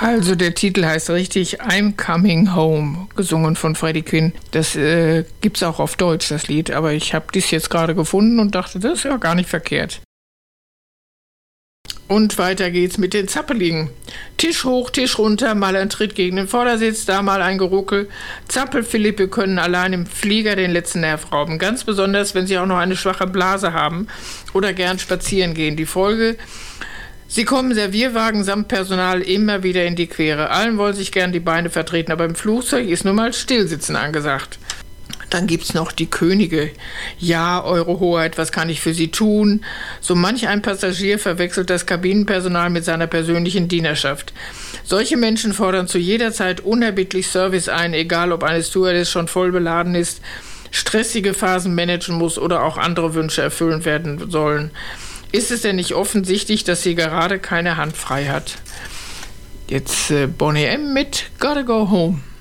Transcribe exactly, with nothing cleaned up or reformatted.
Also der Titel heißt richtig I'm Coming Home, gesungen von Freddie Quinn. Das äh, gibt's auch auf Deutsch, das Lied, aber ich habe dies jetzt gerade gefunden und dachte, das ist ja gar nicht verkehrt. Und weiter geht's mit den Zappeligen. Tisch hoch, Tisch runter, mal ein Tritt gegen den Vordersitz, da mal ein Geruckel. Zappelphilippe können allein im Flieger den letzten Nerv rauben. Ganz besonders, wenn sie auch noch eine schwache Blase haben oder gern spazieren gehen. Die Folge: Sie kommen Servierwagen samt Personal immer wieder in die Quere. Allen wollen sich gern die Beine vertreten, aber im Flugzeug ist nun mal Stillsitzen angesagt. Dann gibt's noch die Könige. Ja, Eure Hoheit, was kann ich für Sie tun? So manch ein Passagier verwechselt das Kabinenpersonal mit seiner persönlichen Dienerschaft. Solche Menschen fordern zu jeder Zeit unerbittlich Service ein, egal ob eine Stewardess schon voll beladen ist, stressige Phasen managen muss oder auch andere Wünsche erfüllt werden sollen. Ist es denn nicht offensichtlich, dass sie gerade keine Hand frei hat? Jetzt äh, Boney M. mit Gotta Go Home.